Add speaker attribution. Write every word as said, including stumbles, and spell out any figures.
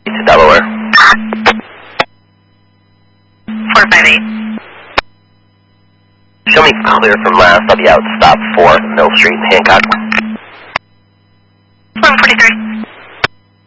Speaker 1: to Delaware.
Speaker 2: four five eight.
Speaker 1: Show me clear from last. I'll be out stop four, Mill Street, Hancock.
Speaker 2: one forty-three.